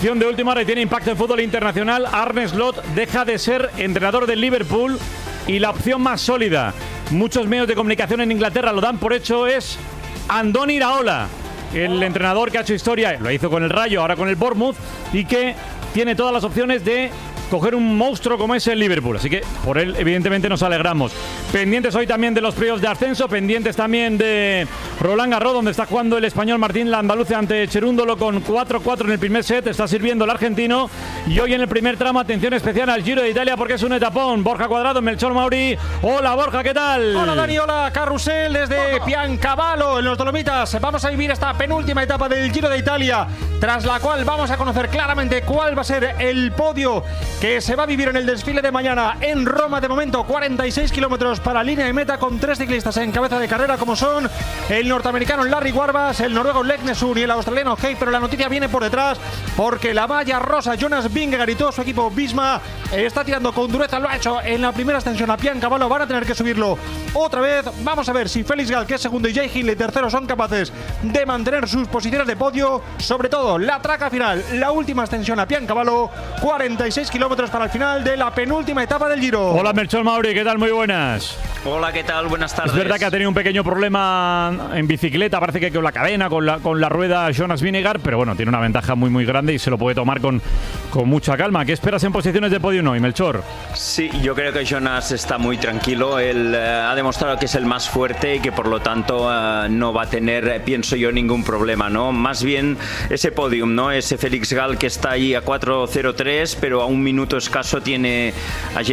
De última hora y tiene impacto en fútbol internacional. Arne Slot deja de ser entrenador del Liverpool y la opción más sólida, muchos medios de comunicación en Inglaterra lo dan por hecho, es Andoni Iraola, el entrenador que ha hecho historia, lo hizo con el Rayo, ahora con el Bournemouth, y que tiene todas las opciones de coger un monstruo como es el Liverpool. Así que por él evidentemente nos alegramos. Pendientes hoy también de los playoffs de ascenso, pendientes también de Roland Garros, donde está jugando el español Martín Landaluce ante Cherúndolo con 4-4 en el primer set. Está sirviendo el argentino. Y hoy en el primer tramo, atención especial al Giro de Italia porque es un etapón. Borja Cuadrado, Melchor Mauri. Hola Borja, ¿qué tal? Hola Dani, hola Carrusel desde Piancavallo en los Dolomitas. Vamos a vivir esta penúltima etapa del Giro de Italia, tras la cual vamos a conocer claramente cuál va a ser el podio que se va a vivir en el desfile de mañana en Roma. De momento 46 kilómetros para línea de meta con 3 ciclistas en cabeza de carrera, como son el norteamericano Larry Warbas, el noruego Leknesund y el australiano Hay. Pero la noticia viene por detrás porque la malla rosa Jonas Vingegaard y todo su equipo Visma está tirando con dureza. Lo ha hecho en la primera extensión a Piancavallo, van a tener que subirlo otra vez. Vamos a ver si Félix Gall, que es segundo, y Jay Hindley tercero, son capaces de mantener sus posiciones de podio. Sobre todo la traca final, la última extensión a Piancavallo, 46 kilómetros para el final de la penúltima etapa del Giro. Hola Melchor Mauri, ¿qué tal? Muy buenas. Hola, ¿qué tal? Buenas tardes. Es verdad que ha tenido un pequeño problema en bicicleta, parece que con la cadena, con la rueda Jonas Vingegaard, pero bueno, tiene una ventaja muy grande y se lo puede tomar con mucha calma. ¿Qué esperas en posiciones de podio hoy, Melchor? Sí, yo creo que Jonas está muy tranquilo. Él ha demostrado que es el más fuerte y que por lo tanto no va a tener, pienso yo, ningún problema, ¿no? Más bien ese podium, ¿no? Ese Félix Gall que está ahí a 4:03, pero a un minuto escaso tiene a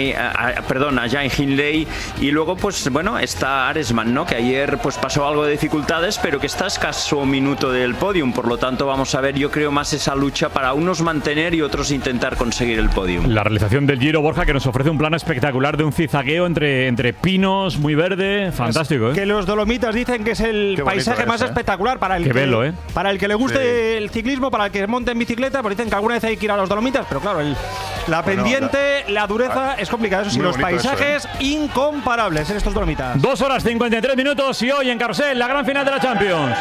Jay Hindley. Y luego, pues bueno, está Arensman, ¿no? Que ayer pues pasó algo de dificultades, pero que está a escaso minuto del podium. Por lo tanto, vamos a ver, yo creo, más esa lucha para unos mantener y otros intentar conseguir el podium. La realización del Giro, Borja, que nos ofrece un plano espectacular de un zizagueo entre pinos, muy verde, fantástico, ¿eh? Que los Dolomitas dicen que es el paisaje más espectacular para el para el que le guste el ciclismo, para el que monte en bicicleta. Pues dicen que alguna vez hay que ir a los Dolomitas, pero claro, la pendiente, la dureza es complicada. Eso sí, los paisajes incomparables en estos Dolomitas. 2 horas 53 minutos y hoy en Carrusel, la gran final de la Champions.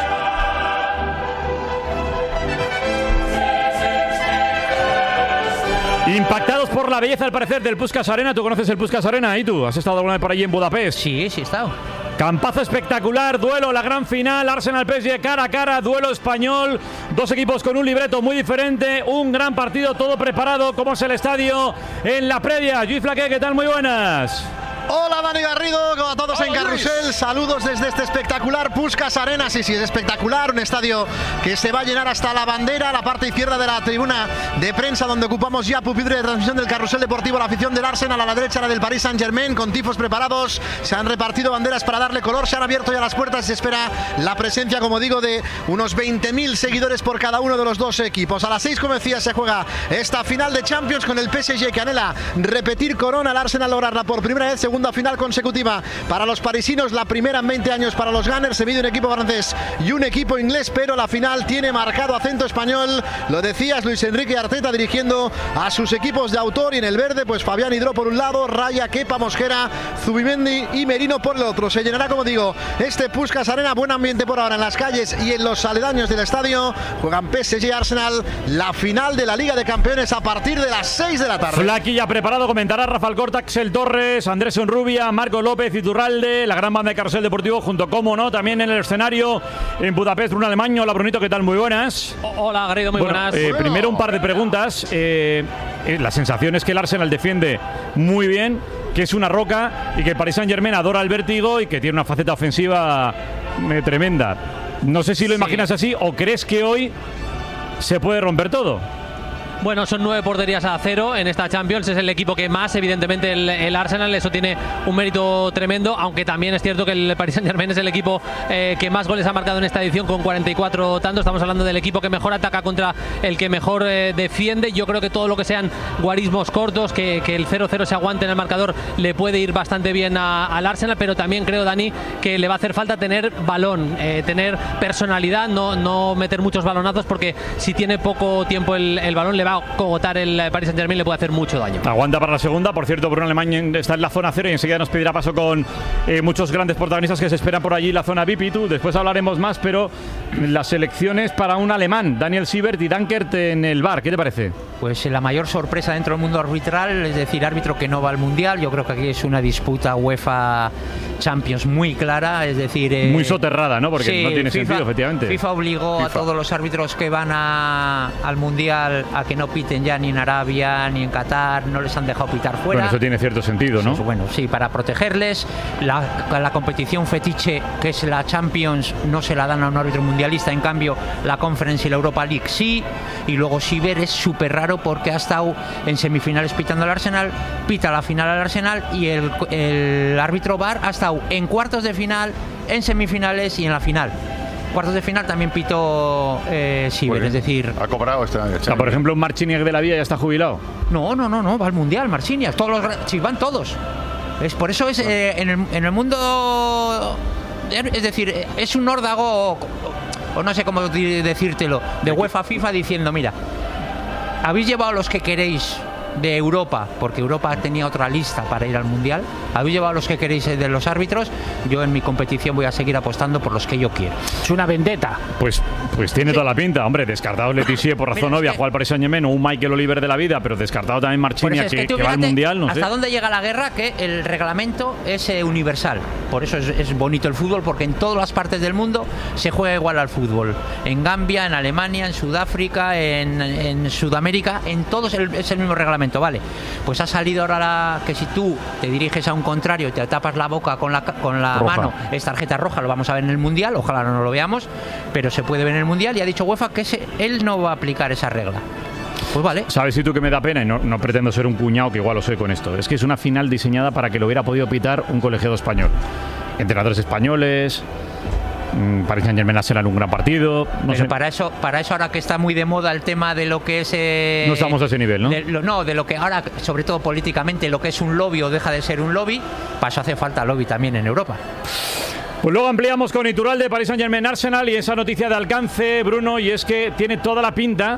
Impactados por la belleza, al parecer, del Puskás Arena. ¿Tú conoces el Puskás Arena? ¿Y tú? ¿Has estado alguna vez por allí en Budapest? Sí, he estado. Campazo espectacular, duelo, la gran final, Arsenal-PSG cara a cara, duelo español, dos equipos con un libreto muy diferente, un gran partido, todo preparado, como es el estadio en la previa. Lluís Flaqué, ¿qué tal? Muy buenas. Hola Dani Garrido, a todos en Carrusel, saludos desde este espectacular Puskás Arena. Sí, es espectacular, un estadio que se va a llenar hasta la bandera, la parte izquierda de la tribuna de prensa donde ocupamos ya pupitre de transmisión del Carrusel Deportivo, la afición del Arsenal, a la derecha la del Paris Saint-Germain, con tifos preparados, se han repartido banderas para darle color, se han abierto ya las puertas y se espera la presencia, como digo, de unos 20.000 seguidores por cada uno de los dos equipos. A las 6, como decía, se juega esta final de Champions con el PSG que anhela repetir corona, el Arsenal lograrla por primera vez, segunda final consecutiva para los parisinos, la primera en 20 años para los Gunners. Se mide un equipo francés y un equipo inglés, pero la final tiene marcado acento español. Lo decías, Luis Enrique Arteta dirigiendo a sus equipos de autor, y en el verde pues Fabián Hidro por un lado, Raya, Kepa, Mosquera, Zubimendi y Merino por el otro. Se llenará, como digo, este Puskás Arena, buen ambiente por ahora en las calles y en los aledaños del estadio. Juegan PSG y Arsenal la final de la Liga de Campeones a partir de las 6 de la tarde. Flaquilla preparado, comentará Rafael Corta, Axel Torres, Andrés Rubia, Marco López, Iturralde, la gran banda de Carrusel Deportivo, junto, como no, también en el escenario en Budapest, Bruno Alemaño. Hola Brunito, ¿qué tal? Muy buenas. Hola Garrido, muy buenas. Primero un par de preguntas. La sensación es que el Arsenal defiende muy bien, que es una roca y que el Paris Saint-Germain adora el vértigo y que tiene una faceta ofensiva tremenda. No sé si lo imaginas así o crees que hoy se puede romper todo. Bueno, son 9 porterías a 0 en esta Champions. Es el equipo que más, evidentemente, el Arsenal. Eso tiene un mérito tremendo, aunque también es cierto que el Paris Saint-Germain es el equipo que más goles ha marcado en esta edición, con 44 tantos. Estamos hablando del equipo que mejor ataca contra el que mejor defiende. Yo creo que todo lo que sean guarismos cortos, que el 0-0 se aguante en el marcador, le puede ir bastante bien al Arsenal, pero también creo, Dani, que le va a hacer falta tener balón, tener personalidad, no meter muchos balonazos, porque si tiene poco tiempo el balón le va pueda cogotar el Paris Saint-Germain le puede hacer mucho daño. Aguanta para la segunda. Por cierto, Bruno Alemán está en la zona 0 y enseguida nos pedirá paso con muchos grandes protagonistas que se esperan por allí, la zona VIP y tú. Después hablaremos más, pero las selecciones para un alemán, Daniel Siebert y Dankert en el VAR. ¿Qué te parece? Pues la mayor sorpresa dentro del mundo arbitral, es decir, árbitro que no va al Mundial. Yo creo que aquí es una disputa UEFA Champions muy clara, es decir... muy soterrada, ¿no? Porque sí, no tiene sentido, efectivamente. FIFA obligó a todos los árbitros que van al Mundial a que no piten ya ni en Arabia ni en Qatar, no les han dejado pitar fuera. Bueno, eso tiene cierto sentido, ¿no? Bueno, sí, para protegerles. La competición fetiche, que es la Champions, no se la dan a un árbitro mundialista, en cambio la Conference y la Europa League sí. Y luego Siebert es súper raro porque ha estado en semifinales pitando al Arsenal, pita la final al Arsenal, y el árbitro VAR ha estado en cuartos de final, en semifinales y en la final. Cuartos de final también pitó Siebert, es decir... Ha cobrado este año. O sea, por ejemplo, un Marciniak de la Villa ya está jubilado. No, va al Mundial, Marciniak. Sí, van todos. Es por eso es en el mundo... Es decir, es un órdago, o no sé cómo decírtelo, de UEFA FIFA diciendo, mira, habéis llevado los que queréis de Europa, porque Europa tenía otra lista para ir al Mundial, habéis llevado los que queréis de los árbitros, yo en mi competición voy a seguir apostando por los que yo quiero. Es una vendetta. Pues tiene toda la pinta, hombre, descartado Letizier por razón obvia, jugar para Saint-Germain, o un Michael Oliver de la vida, pero descartado también Marciniak, que va al Mundial, no sé. ¿Hasta dónde llega la guerra? Que el reglamento es universal, por eso es bonito el fútbol, porque en todas las partes del mundo se juega igual al fútbol, en Gambia, en Alemania, en Sudáfrica, en Sudamérica, en todos es el mismo reglamento. Vale, pues ha salido ahora que si tú te diriges a un contrario y te tapas la boca con la mano, es tarjeta roja, lo vamos a ver en el Mundial, ojalá no lo veamos, pero se puede ver en el Mundial, y ha dicho UEFA que él no va a aplicar esa regla. Pues vale. ¿Sabes tú que me da pena? Y no pretendo ser un cuñado, que igual lo soy con esto. Es que es una final diseñada para que lo hubiera podido pitar un colegiado español. Entrenadores españoles... Paris Saint-Germain será un gran partido. Pero sé. Para eso ahora que está muy de moda el tema de lo que es... no estamos a ese nivel, ¿no? De lo que ahora, sobre todo políticamente, lo que es un lobby o deja de ser un lobby, para eso hace falta lobby también en Europa. Pues luego ampliamos con Iturralde, Paris Saint-Germain Arsenal, y esa noticia de alcance, Bruno, y es que tiene toda la pinta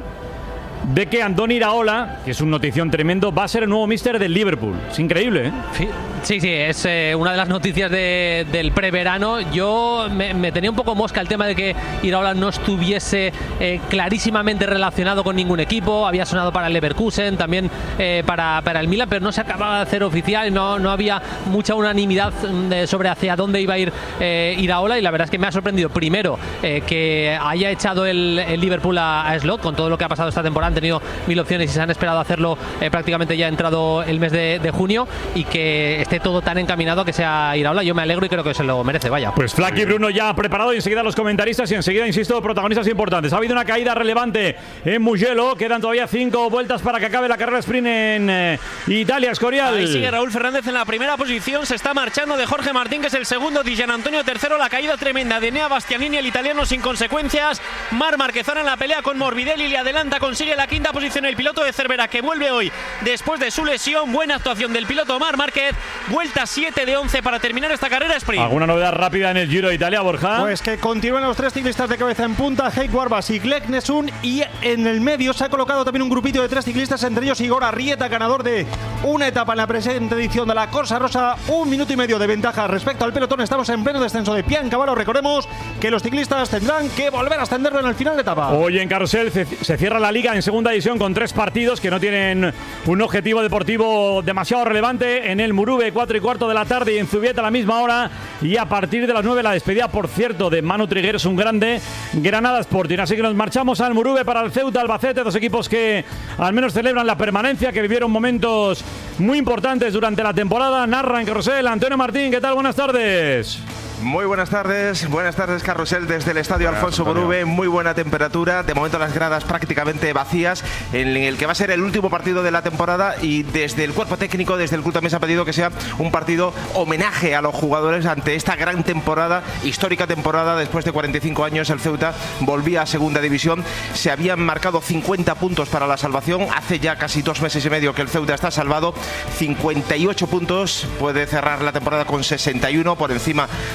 de que Andoni Iraola, que es un notición tremendo, va a ser el nuevo míster del Liverpool. Es increíble, ¿eh? Sí, es una de las noticias del preverano. Yo me tenía un poco mosca el tema de que Iraola no estuviese clarísimamente relacionado con ningún equipo. Había sonado para el Leverkusen, también para el Milan, pero no se acababa de hacer oficial. No había mucha unanimidad sobre hacia dónde iba a ir Iraola, y la verdad es que me ha sorprendido primero que haya echado el Liverpool a Slot con todo lo que ha pasado esta temporada. Han tenido 1000 opciones y se han esperado hacerlo prácticamente ya entrado el mes de junio, y que esté todo tan encaminado a que sea Iraola. Yo me alegro y creo que se lo merece, vaya. Pues Flaky y Bruno ya preparado, y enseguida los comentaristas, y enseguida, insisto, protagonistas importantes. Ha habido una caída relevante en Mugello, quedan todavía 5 vueltas para que acabe la carrera sprint en Italia. Escorial. Ahí sigue Raúl Fernández en la primera posición, se está marchando de Jorge Martín, que es el segundo, Di Gianantonio tercero, la caída tremenda de Enea Bastianini, el italiano, sin consecuencias. Marc Márquez en la pelea con Morbidelli, le adelanta, consigue la quinta posición el piloto de Cervera, que vuelve hoy después de su lesión. Buena actuación del piloto Marc Márquez, vuelta 7 de 11 para terminar esta carrera sprint. ¿Alguna novedad rápida en el Giro de Italia, Borja? Pues que continúan los 3 ciclistas de cabeza en punta, Heik Warbas y Glek Nesun, y en el medio se ha colocado también un grupito de 3 ciclistas, entre ellos Igor Arrieta, ganador de una etapa en la presente edición de la Corsa Rosa, 1 minuto y medio de ventaja respecto al pelotón. Estamos en pleno descenso de Piancavallo. Recordemos que los ciclistas tendrán que volver a ascenderlo en el final de etapa. Hoy en Carrusel se cierra la liga en segunda división con 3 partidos que no tienen un objetivo deportivo demasiado relevante. En el Murube, 4:15 de la tarde, y en Zubieta a la misma hora, y a partir de las 9 la despedida, por cierto, de Manu Trigueros, un grande, Granada Sporting. Así que nos marchamos al Murube para el Ceuta Albacete, 2 equipos que al menos celebran la permanencia, que vivieron momentos muy importantes durante la temporada. Narra en Carrusel Antonio Martín. ¿Qué tal? Buenas tardes. Muy buenas tardes Carrusel desde el estadio Alfonso Borube, muy buena temperatura, de momento las gradas prácticamente vacías, en el que va a ser el último partido de la temporada, y desde el cuerpo técnico, desde el club también se ha pedido que sea un partido homenaje a los jugadores ante esta gran temporada, histórica temporada. Después de 45 años el Ceuta volvía a segunda división, se habían marcado 50 puntos para la salvación, hace ya casi 2 meses y medio que el Ceuta está salvado, 58 puntos, puede cerrar la temporada con 61 por encima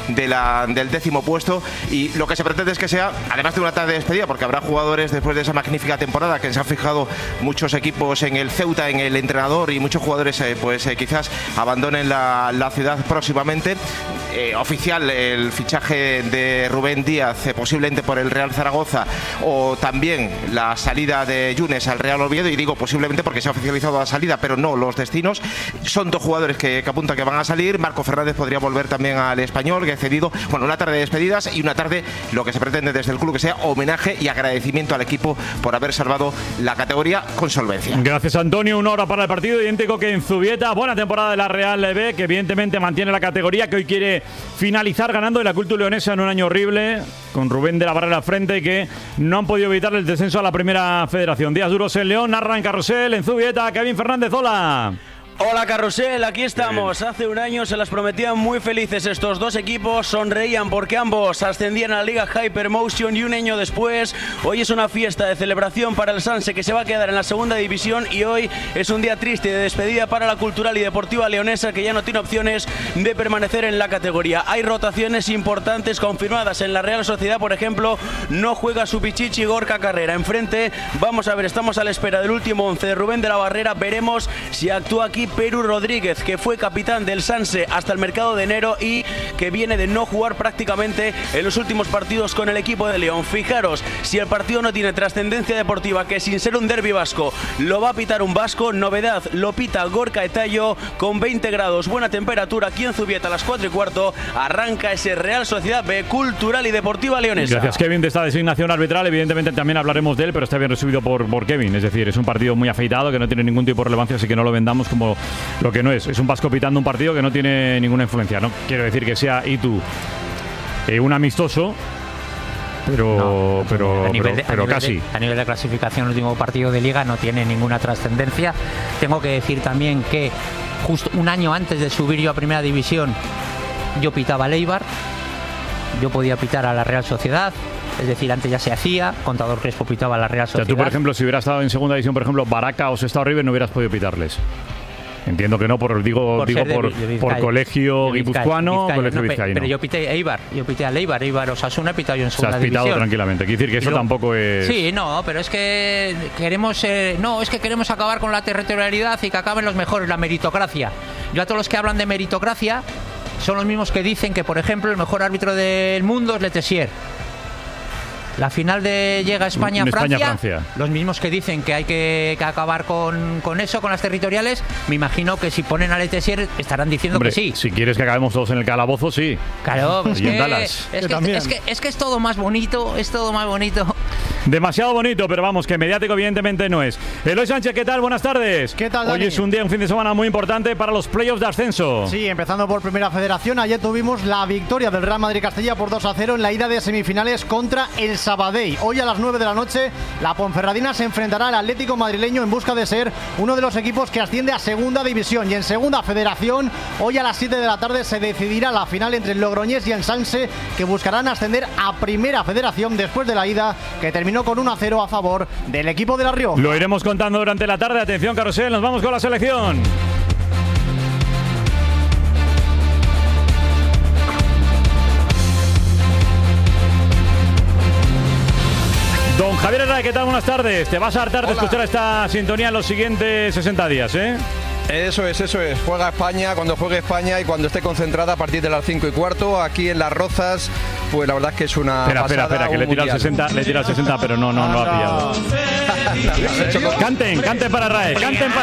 del 10º puesto, y lo que se pretende es que sea, además de una tarde de despedida, porque habrá jugadores después de esa magnífica temporada que se han fijado muchos equipos en el Ceuta, en el entrenador, y muchos jugadores quizás abandonen la ciudad próximamente. Oficial el fichaje de Rubén Díaz, posiblemente por el Real Zaragoza, o también la salida de Yunes al Real Oviedo, y digo posiblemente porque se ha oficializado la salida, pero no los destinos. Son dos jugadores que apuntan que van a salir. Marco Fernández podría volver también al Español, que ha cedido. Bueno, una tarde de despedidas y una tarde, lo que se pretende desde el club, que sea homenaje y agradecimiento al equipo por haber salvado la categoría con solvencia. Gracias, Antonio. 1 hora para el partido, idéntico que en Zubieta. Buena temporada de la Real B, que evidentemente mantiene la categoría, que hoy quiere finalizar ganando de la Cultura Leonesa en un año horrible, con Rubén de la Barrera al frente, y que no han podido evitar el descenso a la primera federación. Días duros en León, narra en Carrusel, en Zubieta, Kevin Fernández. Hola. Hola Carrusel, aquí estamos. Hace un año se las prometían muy felices estos dos equipos, sonreían porque ambos ascendían a la Liga Hypermotion, y un año después, hoy es una fiesta de celebración para el Sanse, que se va a quedar en la segunda división, y hoy es un día triste de despedida para la Cultural y Deportiva Leonesa, que ya no tiene opciones de permanecer en la categoría. Hay rotaciones importantes confirmadas en la Real Sociedad, por ejemplo, no juega su Pichichi Gorka Carrera. Enfrente, vamos a ver, estamos a la espera del último 11 de Rubén de la Barrera, veremos si actúa aquí Perú Rodríguez, que fue capitán del Sanse hasta el mercado de enero y que viene de no jugar prácticamente en los últimos partidos con el equipo de León. Fijaros, si el partido no tiene trascendencia deportiva, que sin ser un derbi vasco lo va a pitar un vasco, novedad, lo pita Gorka Etayo con 20 grados, buena temperatura aquí en Zubieta. A las 4:15 arranca ese Real Sociedad B, Cultural y Deportiva Leonesa. Gracias, Kevin, de esta designación arbitral. Evidentemente también hablaremos de él, pero está bien recibido por Kevin. Es decir, es un partido muy afeitado, que no tiene ningún tipo de relevancia, así que no lo vendamos como lo que no es. Es un vasco pitando un partido que no tiene ninguna influencia. No quiero decir que sea un amistoso, pero casi. A nivel de clasificación, el último partido de Liga no tiene ninguna trascendencia. Tengo que decir también que justo un año antes de subir yo a Primera División, yo pitaba al Eibar, yo podía pitar a la Real Sociedad. Es decir, antes ya se hacía, Contador Crespo pitaba a la Real Sociedad. O sea, tú, por ejemplo, si hubieras estado en segunda división, por ejemplo, Baraca o Sestao River, no hubieras podido pitarles. Entiendo que no, por colegio guipuzcoano, colegio vizcaíno. Pero yo pité Eibar, yo pité al Eibar Osasuna, he pitado yo en segunda división. Se has pitado tranquilamente. Quiere decir que eso tampoco es... Sí, no, pero es que queremos queremos acabar con la territorialidad y que acaben los mejores, la meritocracia. Yo a todos los que hablan de meritocracia son los mismos que dicen que, por ejemplo, el mejor árbitro del mundo es Letessier. La final de llega España-Francia, los mismos que dicen que hay que acabar con eso, con las territoriales, me imagino que si ponen a Letessier estarán diciendo que sí. Si quieres que acabemos todos en el calabozo, sí. Claro, y en Dallas. Es que es todo más bonito, Demasiado bonito, pero vamos, que mediático evidentemente no es. Eloy Sánchez, ¿qué tal? Buenas tardes. ¿Qué tal, Dani? Hoy es un fin de semana muy importante para los playoffs de ascenso. Sí, empezando por Primera Federación. Ayer tuvimos la victoria del Real Madrid Castilla por 2-0 en la ida de semifinales contra el Sabadell. Hoy a las 9 de la noche la Ponferradina se enfrentará al Atlético madrileño en busca de ser uno de los equipos que asciende a Segunda División. Y en Segunda Federación, hoy a las 7 de la tarde se decidirá la final entre el Logroñés y el Sanse, que buscarán ascender a Primera Federación después de la ida, que terminó con 1-0 a favor del equipo de La Rioja. Lo iremos contando durante la tarde. Atención, Carrusel, nos vamos con la selección. Don Javier Herrera, ¿qué tal? Buenas tardes. Te vas a hartar de escuchar esta sintonía en los siguientes 60 días, ¿eh? Eso es. Juega España cuando juegue España y cuando esté concentrada a partir de las 5:15 aquí en Las Rozas. Pues la verdad es que es una Espera, que le tira el 60, pero no ha pillado. Canten para Rae, canten para